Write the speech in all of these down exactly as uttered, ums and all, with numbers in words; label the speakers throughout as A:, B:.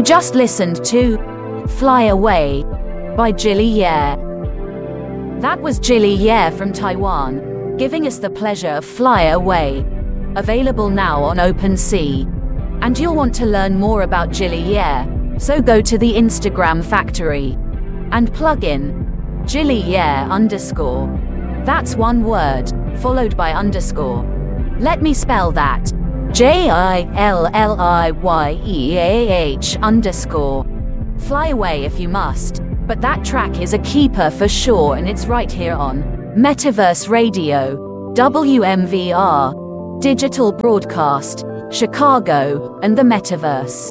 A: just listened to Fly Away by Jilly Ye. That was Jilly Ye from Taiwan, giving us the pleasure of Fly Away. Available now on OpenSea. And you'll want to learn more about Jilly Ye, so go to the Instagram factory and plug in Jilly Ye underscore. That's one word, followed by underscore. Let me spell that. J I L L I Y E A H underscore. Fly away if you must, but that track is a keeper for sure, and it's right here on Metaverse Radio, W M V R, Digital Broadcast, Chicago, and the Metaverse.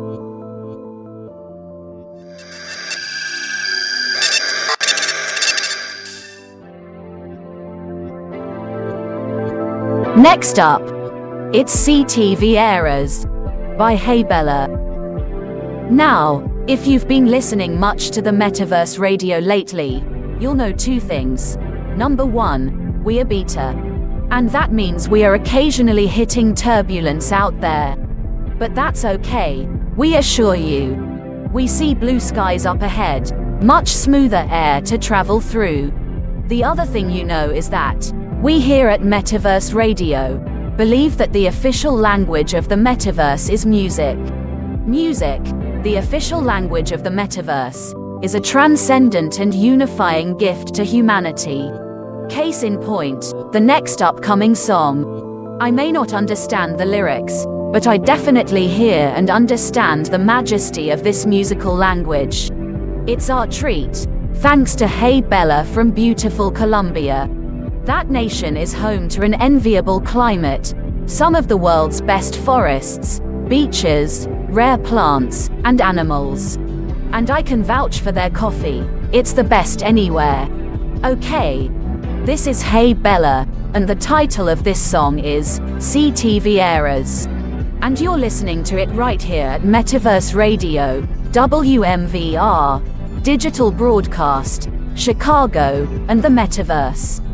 A: Next up, it's C T V Eras by Hey Bella. Now, if you've been listening much to the Metaverse Radio lately, you'll know two things. Number one, we are beta. And that means we are occasionally hitting turbulence out there. But that's okay, we assure you. We see blue skies up ahead, much smoother air to travel through. The other thing you know is that we here at Metaverse Radio believe that the official language of the Metaverse is music. Music, the official language of the Metaverse, is a transcendent and unifying gift to humanity. Case in point, the next upcoming song. I may not understand the lyrics, but I definitely hear and understand the majesty of this musical language. It's our treat, thanks to Hey Bella from beautiful Colombia. That nation is home to an enviable climate, some of the world's best forests, beaches, rare plants, and animals. And I can vouch for their coffee, it's the best anywhere. Okay, this is Hey Bella, and the title of this song is C T V Eras. And you're listening to it right here at Metaverse Radio, W M V R, Digital Broadcast, Chicago, and the Metaverse.